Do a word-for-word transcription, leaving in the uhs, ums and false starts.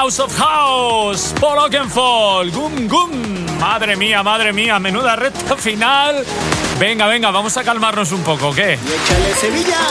House of House por Oakenfold. Gum, gum. Madre mía, madre mía, menuda recta final. Venga, venga, vamos a calmarnos un poco, ¿qué? Y échale Sevilla.